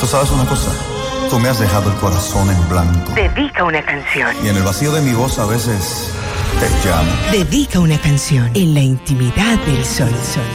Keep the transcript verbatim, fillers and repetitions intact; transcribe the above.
Tú sabes una cosa, tú me has dejado el corazón en blanco. Dedica una canción. Y en el vacío de mi voz a veces te llamo. Dedica una canción en la intimidad del sol. sol.